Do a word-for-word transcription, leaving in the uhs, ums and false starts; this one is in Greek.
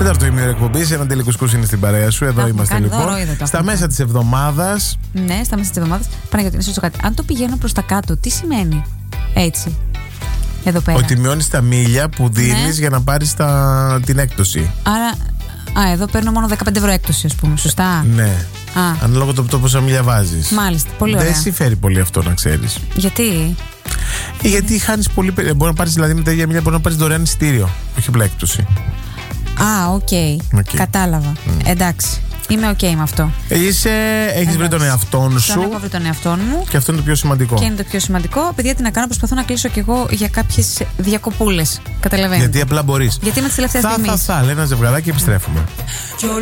Τέταρτο ημίωρο εκπομπής, έναν τελικό σκούση είναι στην παρέα σου. Εδώ Έχουμε είμαστε κάνει λοιπόν. δώρο, είδατε, στα έχουμε μέσα της εβδομάδας. Ναι, στα μέσα της εβδομάδας. Παναγιώτη, να σου ρωτήσω κάτι. Αν το πηγαίνω προς τα κάτω, τι σημαίνει έτσι, εδώ πέρα? Ότι μειώνεις τα μίλια που δίνεις, ναι, για να πάρεις τα... την έκπτωση. Άρα, α, εδώ παίρνω μόνο δεκαπέντε ευρώ έκπτωση, ας πούμε. Σωστά. Ναι. Α. Ανάλογα το, το πόσα μίλια βάζεις. Μάλιστα. Πολύ ωραία. Δεν συμφέρει πολύ αυτό, να ξέρεις. Γιατί? Ε, γιατί χάνεις πολύ. Μπορεί να πάρεις, δηλαδή με τα ίδια μίλια, μπορεί να πάρεις δωρεάν εισιτήριο. Όχι απλά έκπτωση. Α, οκ. Okay. Okay. Κατάλαβα. Mm. Εντάξει. Είμαι οκ okay με αυτό. Είσαι, έχεις βρει τον εαυτόν σου. Τον έχω βρει τον εαυτόν μου. Και αυτό είναι το πιο σημαντικό. Και είναι το πιο σημαντικό. Παιδιά, τι να κάνω, προσπαθώ να κλείσω κι εγώ για κάποιες διακοπούλες. Καταλαβαίνετε. Γιατί απλά μπορείς. Γιατί είμαι τη τελευταία στιγμή. Θα, θα, θα, λέει ένα ζευγαράκι και επιστρέφουμε.